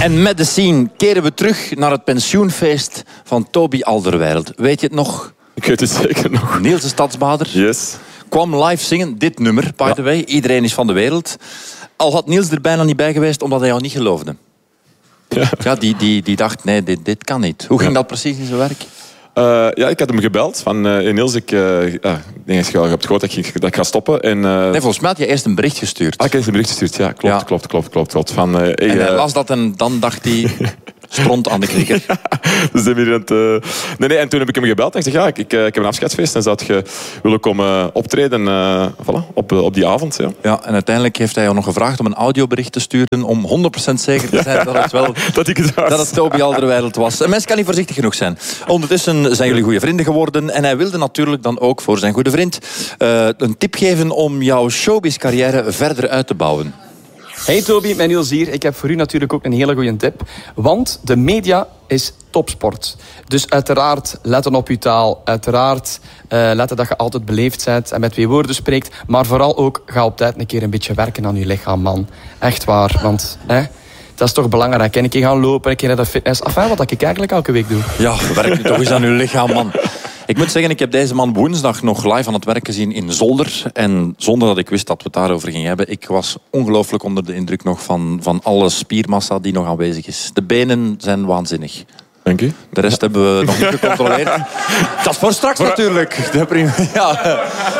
En met de scene keren we terug naar het pensioenfeest van Toby Alderweireld. Weet je het nog? Ik weet het zeker nog. Niels de Stadsbader kwam live zingen, dit nummer, by the way. Iedereen is van de wereld. Al had Niels er bijna niet bij geweest, omdat hij jou niet geloofde. Ja, die dacht, nee, dit kan niet. Hoe ging dat precies in zijn werk? Ik had hem gebeld van Niels, ik denk dat je hebt gehoord dat ik ga stoppen. En, nee, volgens mij had je eerst een bericht gestuurd. Ik heb een bericht gestuurd, ja, klopt. Van, en hij las dat en dan dacht hij... Stront aan de klikker. Dus nee, en toen heb ik hem gebeld en ik zeg, ik heb een afscheidsfeest en zou je willen komen optreden op die avond. Ja, en uiteindelijk heeft hij jou nog gevraagd om een audiobericht te sturen om 100% zeker te zijn dat het Toby Alderweireld was. Een mens kan niet voorzichtig genoeg zijn. Ondertussen zijn jullie goede vrienden geworden en hij wilde natuurlijk dan ook voor zijn goede vriend een tip geven om jouw showbiz-carrière verder uit te bouwen. Hey Toby, mijn Niels hier. Ik heb voor u natuurlijk ook een hele goede tip. Want de media is topsport. Dus uiteraard, letten op uw taal. Uiteraard, letten dat je altijd beleefd bent en met 2 woorden spreekt. Maar vooral ook, ga op tijd een keer een beetje werken aan je lichaam, man. Echt waar, want... dat is toch belangrijk. En een keer gaan lopen, een keer naar de fitness. Enfin, wat ik eigenlijk elke week doe. Ja, werk nu toch eens aan uw lichaam, man. Ik moet zeggen, ik heb deze man woensdag nog live aan het werk gezien in Zolder. En zonder dat ik wist dat we het daarover gingen hebben. Ik was ongelooflijk onder de indruk nog van alle spiermassa die nog aanwezig is. De benen zijn waanzinnig. Dank u. De rest hebben we nog niet gecontroleerd. Dat is voor straks natuurlijk. Ja.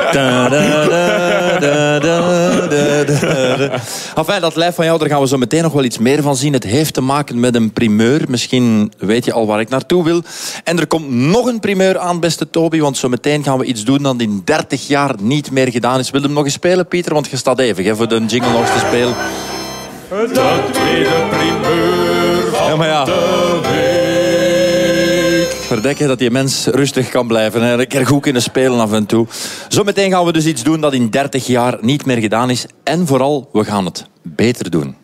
Enfin, dat lijf van jou, daar gaan we zo meteen nog wel iets meer van zien. Het heeft te maken met een primeur. Misschien weet je al waar ik naartoe wil. En er komt nog een primeur aan, beste Toby. Want zo meteen gaan we iets doen dat in 30 jaar niet meer gedaan is. Wil je hem nog eens spelen, Pieter? Want je staat even voor de jingle nog te spelen. De tweede primeur van de week. Verdekken dat die mens rustig kan blijven. En een keer goed kunnen spelen af en toe. Zometeen gaan we dus iets doen dat in 30 jaar niet meer gedaan is. En vooral, we gaan het beter doen.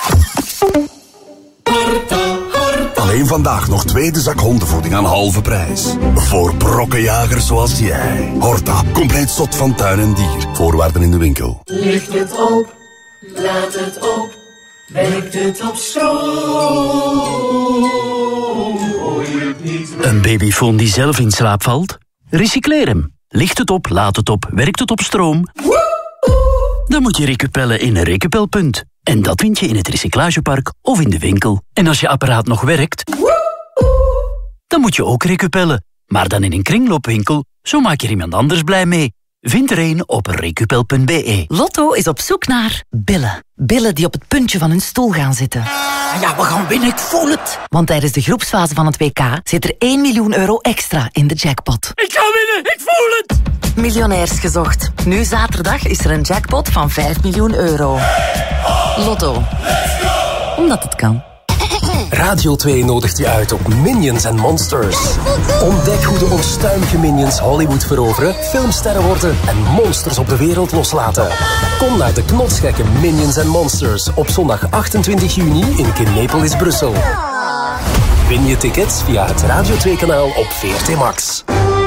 Alleen vandaag nog tweede zak hondenvoeding aan halve prijs. Voor brokkenjagers zoals jij. Horta, compleet zot van tuin en dier. Voorwaarden in de winkel. Licht het op, laat het op. Werkt het op stroom? Hoor je het niet? Een babyfoon die zelf in slaap valt? Recycleer hem. Licht het op, laat het op, werkt het op stroom? Dan moet je recupellen in een recupelpunt. En dat vind je in het recyclagepark of in de winkel. En als je apparaat nog werkt, dan moet je ook recupellen. Maar dan in een kringloopwinkel, zo maak je iemand anders blij mee. Vind er een op recupel.be. Lotto is op zoek naar billen. Billen die op het puntje van hun stoel gaan zitten. Ja, we gaan winnen, ik voel het. Want tijdens de groepsfase van het WK zit er 1 miljoen euro extra in de jackpot. Ik ga winnen, ik voel het. Miljonairs gezocht. Nu zaterdag is er een jackpot van 5 miljoen euro. Lotto. Omdat het kan. Radio 2 nodigt je uit op Minions and Monsters. Ontdek hoe de onstuimige Minions Hollywood veroveren, filmsterren worden en monsters op de wereld loslaten. Kom naar de knotsgekke Minions and Monsters op zondag 28 juni in Kinepolis, Brussel. Win je tickets via het Radio 2-kanaal op VRT Max.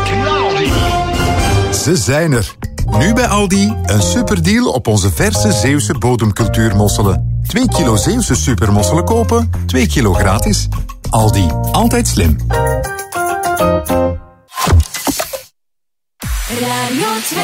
Ze zijn er. Nu bij Aldi een superdeal op onze verse Zeeuwse bodemcultuurmosselen. 2 kilo Zeeuwse supermosselen kopen, 2 kilo gratis. Aldi, altijd slim. Radio 2.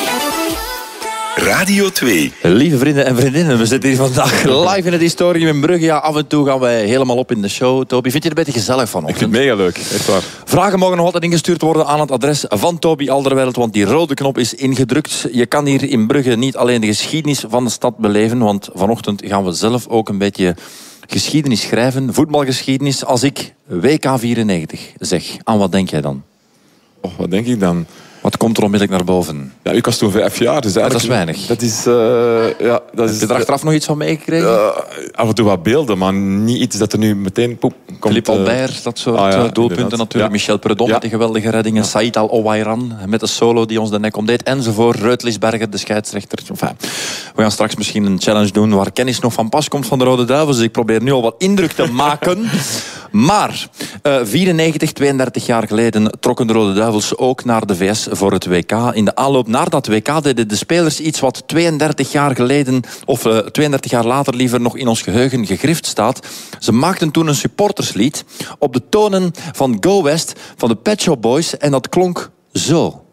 Radio 2. Lieve vrienden en vriendinnen, we zitten hier vandaag live in het Historium in Brugge. Ja, af en toe gaan wij helemaal op in de show. Toby, vind je het een beetje gezellig vanochtend? Ik vind het mega leuk, echt waar. Vragen mogen nog altijd ingestuurd worden aan het adres van Toby Alderweireld, want die rode knop is ingedrukt. Je kan hier in Brugge niet alleen de geschiedenis van de stad beleven, want vanochtend gaan we zelf ook een beetje geschiedenis schrijven, voetbalgeschiedenis. Als ik WK 94 zeg, aan wat denk jij dan? Oh, wat denk ik dan? Wat komt er onmiddellijk naar boven? Ja, ik was toen 5 jaar, dus dat is weinig. Dat is... Heb je er achteraf nog iets van meegekregen? Af en toe wat beelden, maar niet iets dat er nu meteen komt. Philippe Albert, dat soort doelpunten inderdaad. natuurlijk. Ja. Michel Predom met die geweldige reddingen. Ja. Saïd Al-Owairan met de solo die ons de nek omdeed. Enzovoort. Reutlisberger, de scheidsrechter. Enfin, we gaan straks misschien een challenge doen waar kennis nog van pas komt van de Rode Duivels. Dus ik probeer nu al wat indruk te maken. Maar 92, 32 jaar geleden trokken de Rode Duivels ook naar de VS voor het WK. In de aanloop naar dat WK deden de spelers iets wat 32 jaar geleden, of 32 jaar later liever, nog in ons geheugen gegrift staat. Ze maakten toen een supporterslied op de tonen van Go West van de Pet Shop Boys en dat klonk zo.